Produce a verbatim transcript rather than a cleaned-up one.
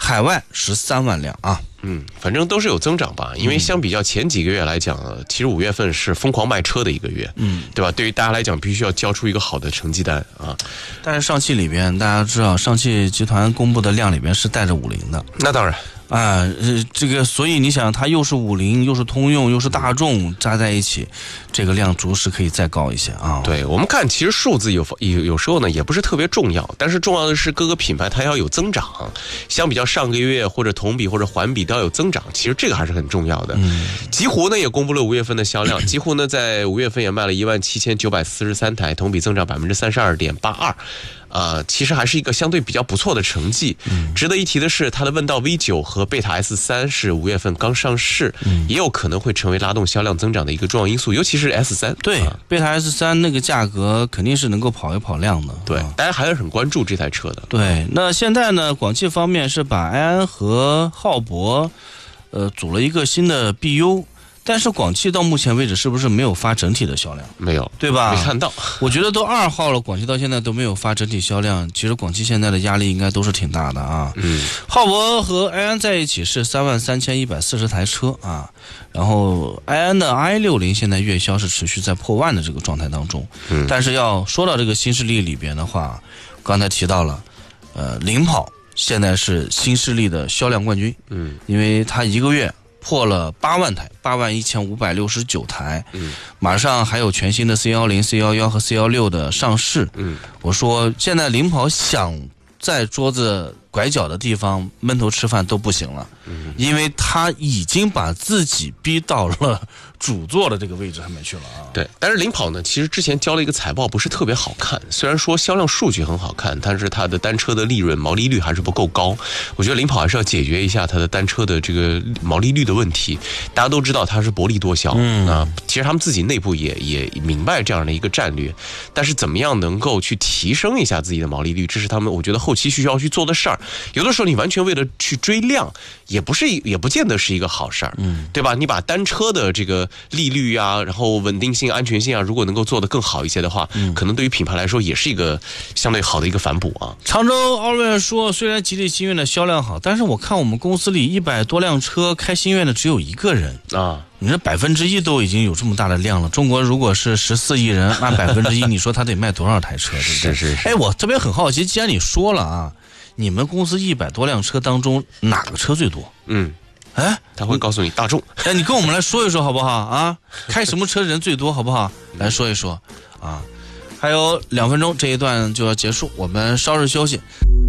海外十三万辆啊。 嗯，反正都是有增长吧，因为相比较前几个月来讲，其实五月份是疯狂卖车的一个月，嗯，对吧？对于大家来讲，必须要交出一个好的成绩单啊。 但是上汽里边，大家知道，上汽集团公布的量里边是带着五菱的， 那当然。 啊，呃，这个，所以你想，它又是五菱，又是通用，又是大众，加在一起，这个量着实可以再高一些啊。 对，我们看，其实数字有有有时候呢也不是特别重要，但是重要的是各个品牌它要有增长，相比较上个月或者同比或者环比都要有增长，其实这个还是很重要的。嗯，极狐呢也公布了五月份的销量，极狐呢在五月份也卖了一万七千九百四十三台，同比增长百分之三十二点八二。呃，其实还是一个相对比较不错的成绩。嗯，值得一提的是，它的问道 V 九 和贝塔 S 三 是五月份刚上市，嗯，也有可能会成为拉动销量增长的一个重要因素，尤其是 S 三。 对，啊，贝塔 S 三 那个价格肯定是能够跑一跑量的。 对，啊，大家还是很关注这台车的。 对，那现在呢，广汽方面是把埃安和浩博，呃，组了一个新的 B U。但是广汽到目前为止是不是没有发整体的销量？ 没有， 对吧？ 没看到。 我觉得都二号了，广汽到现在都没有发整体销量，其实广汽现在的压力应该都是挺大的啊。嗯，浩博和埃安在一起是三万三千一百四十台车啊，然后埃安的 i 六零现在月销是持续在破万的这个状态当中。嗯，但是要说到这个新势力里边的话，刚才提到了，呃，领跑现在是新势力的销量冠军。嗯，因为它一个月破了八万台，八万一千五百六十九台，嗯，马上还有全新的 C 一零、C 一一 和 C 一六的上市，嗯，我说现在领跑想在桌子拐角的地方闷头吃饭都不行了，嗯，因为他已经把自己逼到了主座的这个位置上面去了啊。 对，但是领跑呢，其实之前交了一个财报，不是特别好看。虽然说销量数据很好看，但是它的单车的利润毛利率还是不够高。我觉得领跑还是要解决一下它的单车的这个毛利率的问题。大家都知道它是薄利多销，嗯啊，其实他们自己内部也也明白这样的一个战略，但是怎么样能够去提升一下自己的毛利率，这是他们我觉得后期需要去做的事儿。有的时候你完全为了去追量，也不是也不见得是一个好事儿，嗯，对吧？你把单车的这个利率啊，然后稳定性、安全性啊，如果能够做得更好一些的话，嗯，可能对于品牌来说也是一个相对好的一个反哺啊。 常州奥瑞说，虽然吉利新悦的销量好，但是我看我们公司里一百多辆车开新悦的只有一个人啊。你这百分之一都已经有这么大的量了，中国如果是十四亿人，按百分之一，你说他得卖多少台车？对不对？ 是是是。 哎，我特别很好奇，既然你说了啊，你们公司一百多辆车当中哪个车最多？ 嗯。 哎， 他会告诉你大众。 哎，你跟我们来说一说好不好啊？开什么车人最多好不好？来说一说啊。还有两分钟，这一段就要结束，我们稍事休息。